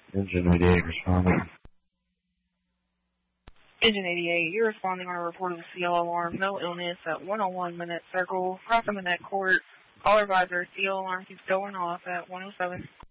Engine 88 responding. Engine 88, you're responding on a report of a CL alarm. No illness at 101 Minute Circle. Crossing the net court. Caller advisor, CL alarm keeps going off at 107.